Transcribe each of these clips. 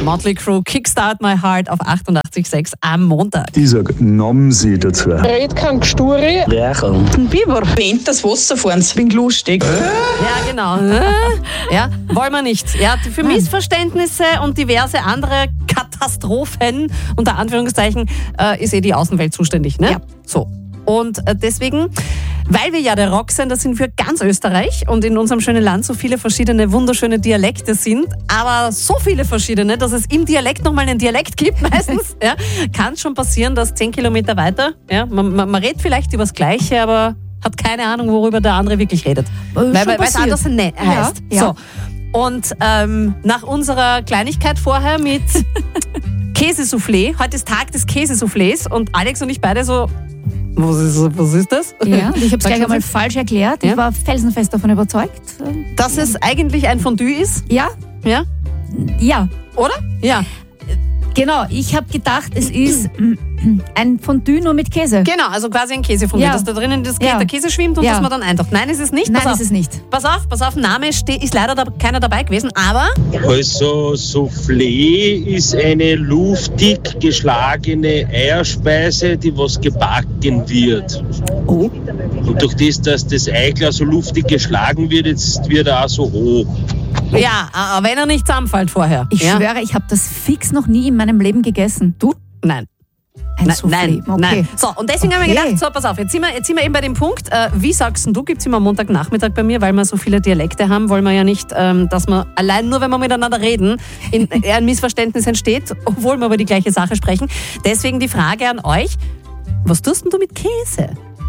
Motley Crue, Kickstart My Heart auf 88,6 am Montag. Ich sag, nahm sie dazu. Red kein Gesturi. Rächer. Ein Biber. Wendet das Wasser vor uns. Bin lustig. Ja, genau. Ja, wollen wir nicht. Ja, für Missverständnisse und diverse andere Katastrophen, unter Anführungszeichen, ist die Außenwelt zuständig, ne? Ja. So. Und deswegen, weil wir ja der Rocksender sind für ganz Österreich und in unserem schönen Land so viele verschiedene, wunderschöne Dialekte sind, aber so viele verschiedene, dass es im Dialekt nochmal einen Dialekt gibt meistens, ja, kann es schon passieren, dass 10 Kilometer weiter, ja, man redet vielleicht über das Gleiche, aber hat keine Ahnung, worüber der andere wirklich redet. Weil es anders heißt. Ja. So. Und nach unserer Kleinigkeit vorher mit Käsesoufflé, heute ist Tag des Käsesoufflés und Alex und ich beide so, was ist das? Ja, ich habe es gleich Sagst einmal du? falsch erklärt. Ich Ja. war felsenfest davon überzeugt. Dass es eigentlich ein Fondue ist? Ja, Ja? ja, Oder? Ja. genau. Ich habe gedacht, es ist ein Fondue nur mit Käse. Genau, also quasi ein Käsefondue, Ja. dass da drinnen Ja. der Käse schwimmt und Ja. dass man dann eintaucht. Nein, ist es nicht. Nein, Pass auf. ist es nicht. Pass auf, Name ist leider keiner dabei gewesen, aber Also Soufflé ist eine luftig geschlagene Eierspeise, die was gebacken wird. Oh. Und durch das, dass das Eiglas so luftig geschlagen wird, jetzt wird er auch so hoch. ja, wenn er nicht zusammenfällt vorher. Ich ja? schwöre, ich habe das fix noch nie in meinem Leben gegessen. Du? Nein. Ein Nein, Soufflé. nein, Okay. nein. So, und deswegen haben wir Okay. gedacht, so, pass auf, jetzt sind wir eben bei dem Punkt, wie sagst du, gibt es immer Montagnachmittag bei mir, weil wir so viele Dialekte haben, wollen wir ja nicht, dass wir allein nur, wenn wir miteinander reden, ein Missverständnis entsteht, obwohl wir über die gleiche Sache sprechen. Deswegen die Frage an euch, was tust denn du mit Käse?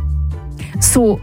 So,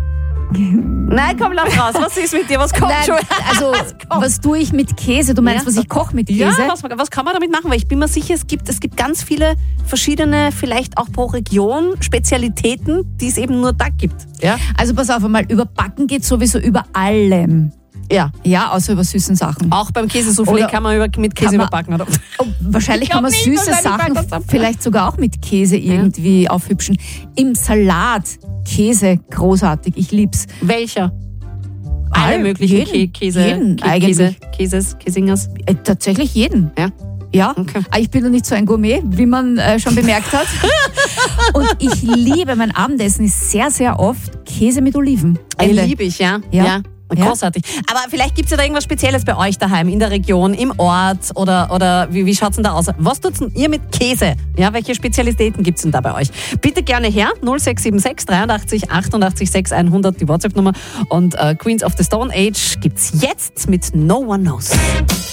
Nein, komm, lass raus, was ist mit dir, was kommt nein, schon? also was tue ich mit Käse? Du meinst, Ja. was ich koche mit Käse? Ja, was kann man damit machen? Weil ich bin mir sicher, es gibt ganz viele verschiedene, vielleicht auch pro Region, Spezialitäten, die es eben nur da gibt. Ja? Also pass auf einmal, über Backen geht sowieso über allem. Ja. Ja, außer über süßen Sachen. Auch beim Käsesoufflé Oder kann man mit Käse kann man- überbacken, oder? Oh, wahrscheinlich Ich kann man glaub nicht, süße dass er nicht Sachen weiter- vielleicht sogar auch mit Käse irgendwie aufhübschen. Im Salat Käse, großartig, ich lieb's. Welcher? Alle möglichen jeden eigentlich. Käsingers. Tatsächlich jeden. Ja. Ja, Okay. aber ich bin noch nicht so ein Gourmet, wie man schon bemerkt hat. Und ich liebe, mein Abendessen ist sehr, sehr oft Käse mit Oliven. Ende. Liebe ich, ja. Ja. Ja. Großartig. Aber vielleicht gibt es ja da irgendwas Spezielles bei euch daheim, in der Region, im Ort oder wie schaut es denn da aus? Was tut denn ihr mit Käse? Ja, welche Spezialitäten gibt es denn da bei euch? Bitte gerne her, 0676 83 88 6 100, die WhatsApp-Nummer. Und Queens of the Stone Age gibt's jetzt mit No One Knows.